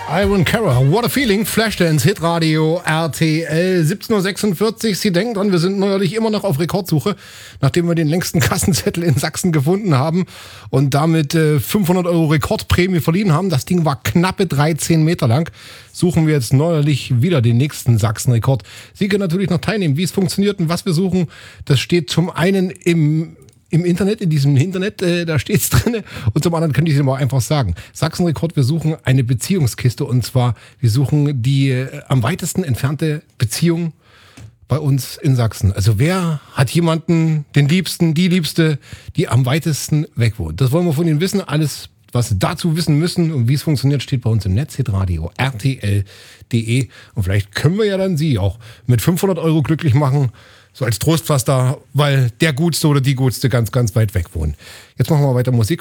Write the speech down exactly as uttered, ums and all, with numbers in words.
Iron Cara, What a Feeling, Flashdance, Hitradio, R T L, siebzehn Uhr sechsundvierzig. Sie denken dran, wir sind neuerlich immer noch auf Rekordsuche, nachdem wir den längsten Kassenzettel in Sachsen gefunden haben und damit äh, fünfhundert Euro Rekordprämie verliehen haben. Das Ding war knappe dreizehn Meter lang. Suchen wir jetzt neuerlich wieder den nächsten Sachsenrekord. Sie können natürlich noch teilnehmen. Wie es funktioniert und was wir suchen, das steht zum einen im Im Internet, in diesem Internet, äh, da steht's drin. Und zum anderen könnte ich es mal einfach sagen. Sachsenrekord, wir suchen eine Beziehungskiste. Und zwar, wir suchen die äh, am weitesten entfernte Beziehung bei uns in Sachsen. Also wer hat jemanden, den Liebsten, die Liebste, die am weitesten weg wohnt? Das wollen wir von Ihnen wissen. Alles, was Sie dazu wissen müssen und wie es funktioniert, steht bei uns im Netz, hitradio, R T L punkt de. Und vielleicht können wir ja dann Sie auch mit fünfhundert Euro glücklich machen. So als Trostpflaster, weil der Gutste oder die Gutste ganz, ganz weit weg wohnen. Jetzt machen wir weiter Musik.